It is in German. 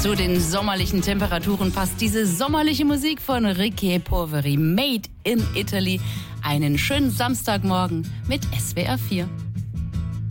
Zu den sommerlichen Temperaturen passt diese sommerliche Musik von Ricky Poveri, Made in Italy. Einen schönen Samstagmorgen mit SWR 4.